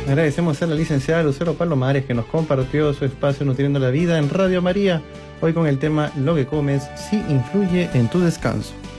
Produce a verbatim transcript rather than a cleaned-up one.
Agradecemos a la licenciada Lucero Palomares que nos compartió su espacio Nutriendo la Vida en Radio María, hoy con el tema Lo que comes sí influye en tu descanso.